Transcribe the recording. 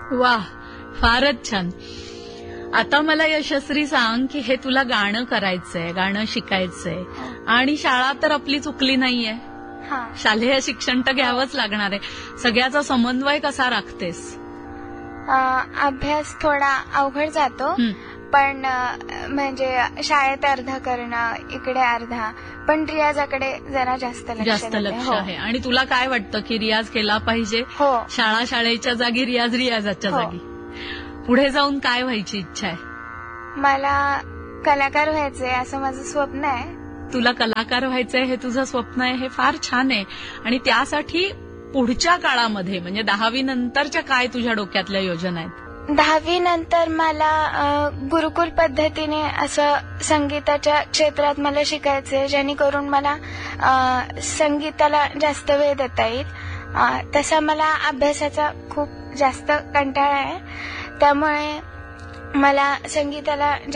वाह, फारच छान. आता मला यशस्वी सांग की हे तुला गाणं करायचंय, गाणं शिकायचंय आणि शाळा तर आपली चुकली नाहीये. शालेय शिक्षण तर घ्यावंच लागणार आहे. सगळ्याचा समन्वय कसा राखतेस? अभ्यास थोडा अवघड जातो, पण म्हणजे शाळेत अर्धा करणं, इकडे अर्धा, पण रियाजाकडे जरा जास्त लक्ष आहे. आणि तुला काय वाटतं की रियाज केला पाहिजे? हो. शाळा शाळेच्या जागी, रियाज रियाजाच्या जागी. पुढे जाऊन काय व्हायची इच्छा आहे? मला कलाकार व्हायचंय असं माझं स्वप्न आहे. तुला कलाकार व्हायचंय हे तुझं स्वप्न आहे, हे फार छान आहे. आणि त्यासाठी पुढच्या काळामध्ये म्हणजे 10वी नंतरच्या काय तुझ्या डोक्यातल्या योजना आहेत? 10वी नंतर मला गुरुकुल पद्धतीने असं संगीताच्या क्षेत्रात मला शिकायचंय, जेणेकरून मला संगीताला जास्त वेळ देता येईल. तसा मला अभ्यासाचा खूप जास्त कंटाळा आहे, त्यामुळे मला संगीताला